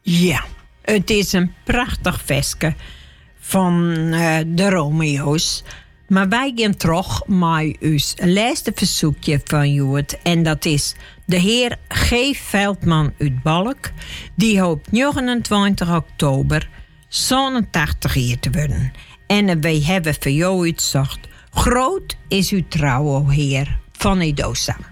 Ja, het is een prachtig versje van de Romeo's. Maar wij gaan terug met ons laatste verzoekje van Joet. En dat is de heer G. Veldman uit Balk. Die hoopt 29 oktober 87 jaar te worden. En wij hebben voor jou uitgezocht. Groot is uw trouw, o Heer, van Edosa.